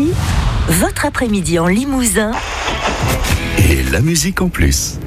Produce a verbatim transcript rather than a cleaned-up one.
Voici votre après-midi en Limousin. Et la musique en plus.